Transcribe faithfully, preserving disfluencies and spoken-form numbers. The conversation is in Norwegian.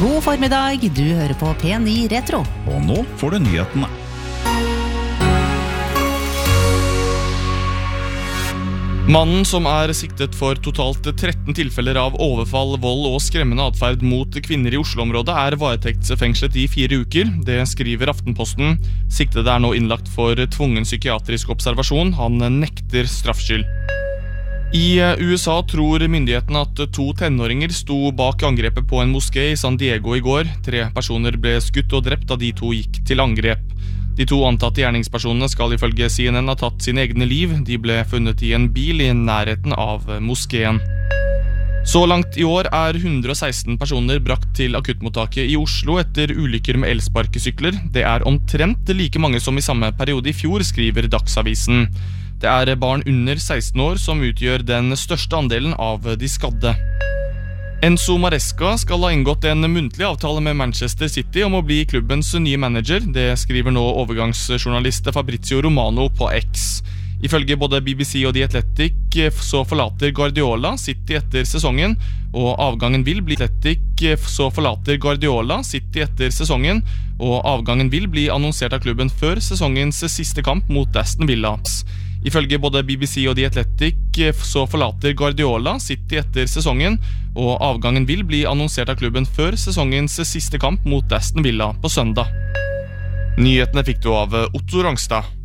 God formiddag, du hører på P ni Retro. Og nå får du nyhetene. Mannen som er siktet for totalt tretten tilfeller av overfall, vold og skremmende atferd mot kvinner i Oslo-området er varetektsfengslet i fire uker. Det skriver Aftenposten. Siktede er nå innlagt for tvungen psykiatrisk observasjon. Han nekter straffskyld. I U S A tror myndighetene at to tenåringer sto bak angrepet på en moské i San Diego i går. Tre personer ble skutt og drept da de to gikk til angrep. De to antatte gjerningspersonene skal ifølge C N N ha tatt sine egne liv. De ble funnet i en bil i nærheten av moskeen. Så langt i år er hundre og seksten personer brakt til akuttmottaket i Oslo etter ulykker med elsparkesykler. Det er omtrent like mange som i samme periode i fjor, skriver Dagsavisen. Det er barn under seksten år som utgjør den største andelen av de skadde. Enzo Maresca skal ha inngått en muntlig avtale med Manchester City om å bli klubbens nye manager. Det skriver nå overgangsjournalist Fabrizio Romano på X. Ifølge både B B C og The Athletic så forlater Guardiola City etter sesongen, og avgangen vil bli Athletic så forlater Guardiola City etter sesongen, og avgangen vil bli annonsert av klubben før sesongens siste kamp mot Aston Villa. Ifølge både B B C og The Athletic så forlater Guardiola City etter sesongen, og avgangen vil bli annonsert av klubben før sesongens siste kamp mot Aston Villa på søndag. Nyhetene fikk du av Otto Rangstad.